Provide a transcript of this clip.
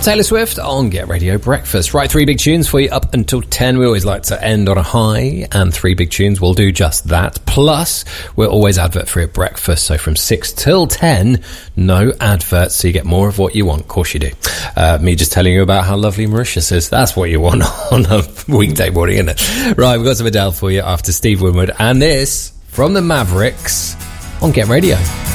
Taylor Swift on Get Radio Breakfast. Right, 3 big tunes for you up until 10. We always like to end on a high, and 3 big tunes will do just that. Plus, we're always advert free at breakfast, so from 6 till 10, no adverts, so you get more of what you want. Of course you do. Me just telling you about how lovely Mauritius is. That's what you want on a weekday morning, isn't it? Right, we've got some Adele for you after Steve Winwood, and this from the Mavericks on Get Radio.